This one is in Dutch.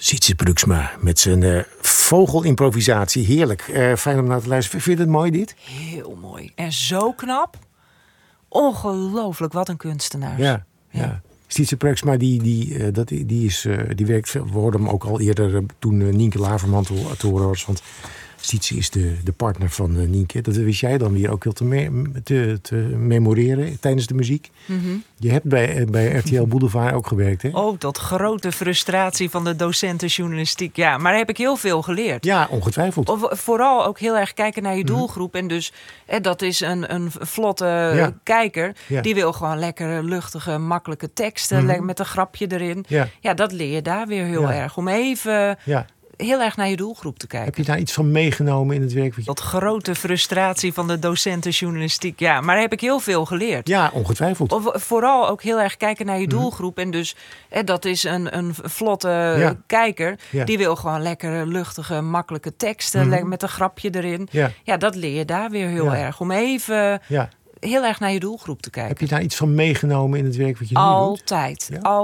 Sietse Brugsma met zijn vogelimprovisatie. Heerlijk. Fijn om naar te luisteren. Vind je het mooi dit? Heel mooi. En zo knap. Ongelooflijk, wat een kunstenaar. Ja. Sietse Brugsma, die werkt veel. We hoorden hem ook al eerder toen Nienke Laverman te horen was. Want Sietse is de partner van Nienke. Dat wist jij dan weer ook heel te memoreren tijdens de muziek. Mm-hmm. Je hebt bij RTL Boulevard ook gewerkt, hè? Oh, tot grote frustratie van de docenten journalistiek. Ja, maar daar heb ik heel veel geleerd. Ja, ongetwijfeld. Vooral ook heel erg kijken naar je doelgroep. En dus, dat is een vlotte kijker. Ja. Die wil gewoon lekkere, luchtige, makkelijke teksten. Met een grapje erin. Ja, dat leer je daar weer heel erg. Om even... Ja. Heel erg naar je doelgroep te kijken. Heb je daar iets van meegenomen in het werk? Tot grote frustratie van de docenten journalistiek. Ja, maar daar heb ik heel veel geleerd. Ja, ongetwijfeld. Vooral ook heel erg kijken naar je doelgroep. En dus, dat is een vlotte kijker. Ja. Die wil gewoon lekkere, luchtige, makkelijke teksten. Met een grapje erin. Ja, dat leer je daar weer heel erg. Om even... heel erg naar je doelgroep te kijken. Heb je daar iets van meegenomen in het werk wat je nu doet? Altijd. Ja?